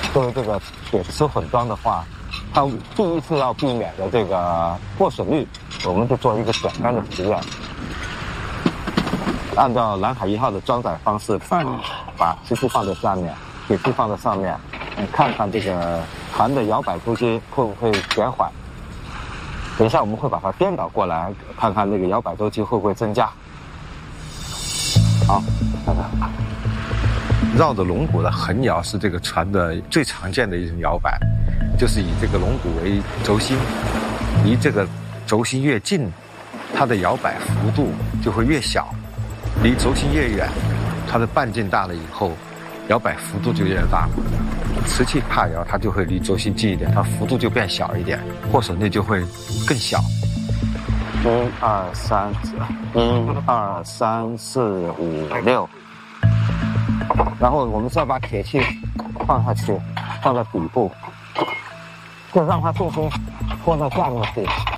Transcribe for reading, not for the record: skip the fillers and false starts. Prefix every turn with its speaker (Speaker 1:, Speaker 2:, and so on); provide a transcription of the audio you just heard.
Speaker 1: 作为这个铁丝混装的话，它第一次要避免的这个破损率，我们就做一个简单的实验。按照蓝海1号的装载方式，把石器放在下面，铁器放在上面，看看这个船的摇摆周期会不会减缓。等一下我们会把它颠倒过来，看看那个摇摆周期会不会增加。好，看看。绕着龙骨的横摇是这个船的最常见的一种摇摆，就是以这个龙骨为轴心，离这个轴心越近，它的摇摆幅度就会越小；离轴心越远，它的半径大了以后，摇摆幅度就越大。瓷器怕摇，它就会离轴心近一点，它幅度就变小一点，破损率就会更小。1、2、3、1、2、3、4、5、6。然后我们再把铁器放下去，放在底部，就让它重心拖到下面去。